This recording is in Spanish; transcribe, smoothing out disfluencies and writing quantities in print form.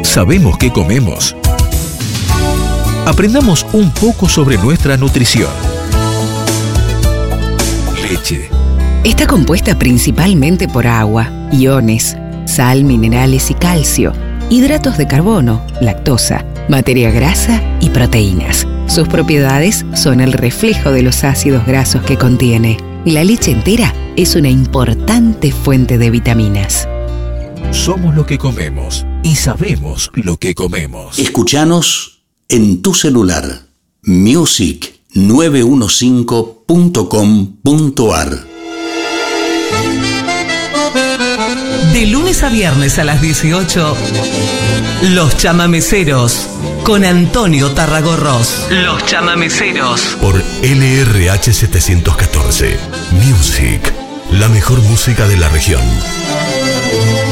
sabemos qué comemos. Aprendamos un poco sobre nuestra nutrición. Leche. Está compuesta principalmente por agua, iones, sal, minerales y calcio, hidratos de carbono, lactosa, materia grasa y proteínas. Sus propiedades son el reflejo de los ácidos grasos que contiene. La leche entera es una importante fuente de vitaminas. Somos lo que comemos y sabemos lo que comemos. Escuchanos en tu celular. music915.com.ar. De lunes a viernes a las 18, Los Chamameceros, con Antonio Tarragorros. Los Chamameceros. Por LRH 714. Music, la mejor música de la región.